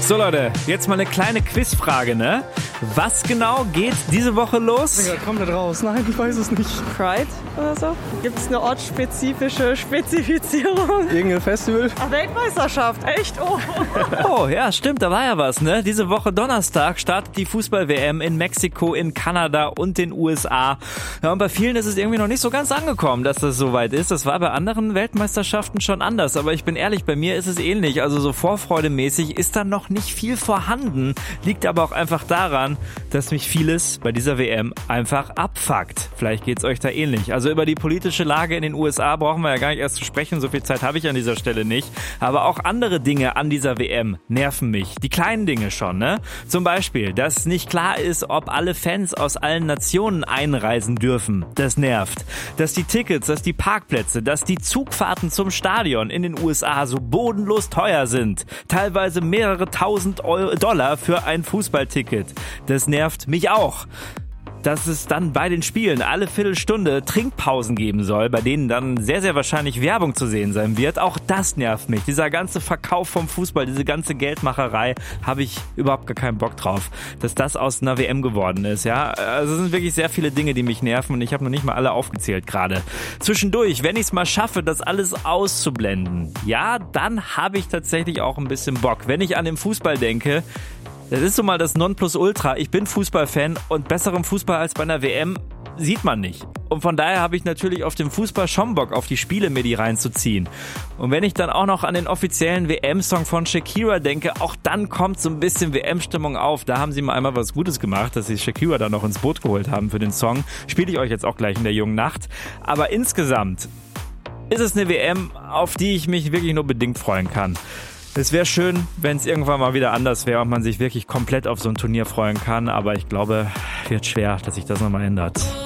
So Leute, jetzt mal eine kleine Quizfrage, ne? Was genau geht diese Woche los? Ich bin gerade komplett raus. Nein, ich weiß es nicht. Pride oder so? Gibt es eine ortsspezifische Spezifizierung? Irgendein Festival? Ach, Weltmeisterschaft, echt? Oh. Oh, ja, stimmt, da war ja was, ne? Diese Woche Donnerstag startet die Fußball-WM in Mexiko, in Kanada und den USA. Ja, und bei vielen ist es irgendwie noch nicht so ganz angekommen, dass das soweit ist. Das war bei anderen Weltmeisterschaften schon anders. Aber ich bin ehrlich, bei mir ist es ähnlich. Also so vorfreudemäßig ist da noch nicht viel vorhanden. Liegt aber auch einfach daran, dass mich vieles bei dieser WM einfach abfuckt. Vielleicht geht's euch da ähnlich. Also über die politische Lage in den USA brauchen wir ja gar nicht erst zu sprechen. So viel Zeit habe ich an dieser Stelle nicht. Aber auch andere Dinge an dieser WM nerven mich. Die kleinen Dinge schon, ne? Zum Beispiel, dass nicht klar ist, ob alle Fans aus allen Nationen einreisen dürfen. Das nervt. Dass die Tickets, dass die Parkplätze, dass die Zugfahrten zum Stadion in den USA so bodenlos teuer sind. Teilweise mehrere tausend $1000 für ein Fußballticket. Das nervt mich auch. Dass es dann bei den Spielen alle Viertelstunde Trinkpausen geben soll, bei denen dann sehr, sehr wahrscheinlich Werbung zu sehen sein wird. Auch das nervt mich. Dieser ganze Verkauf vom Fußball, diese ganze Geldmacherei, habe ich überhaupt gar keinen Bock drauf. Dass das aus einer WM geworden ist, ja. Also es sind wirklich sehr viele Dinge, die mich nerven und ich habe noch nicht mal alle aufgezählt gerade. Zwischendurch, wenn ich es mal schaffe, das alles auszublenden, ja, dann habe ich tatsächlich auch ein bisschen Bock. Wenn ich an den Fußball denke, das ist so mal das Nonplusultra. Ich bin Fußballfan und besseren Fußball als bei einer WM sieht man nicht. Und von daher habe ich natürlich auf dem Fußball schon Bock, auf die Spiele mir die reinzuziehen. Und wenn ich dann auch noch an den offiziellen WM-Song von Shakira denke, auch dann kommt so ein bisschen WM-Stimmung auf. Da haben sie mal einmal was Gutes gemacht, dass sie Shakira da noch ins Boot geholt haben für den Song. Spiele ich euch jetzt auch gleich in der jungen Nacht. Aber insgesamt ist es eine WM, auf die ich mich wirklich nur bedingt freuen kann. Es wäre schön, wenn es irgendwann mal wieder anders wäre und man sich wirklich komplett auf so ein Turnier freuen kann, aber ich glaube, wird schwer, dass sich das nochmal ändert.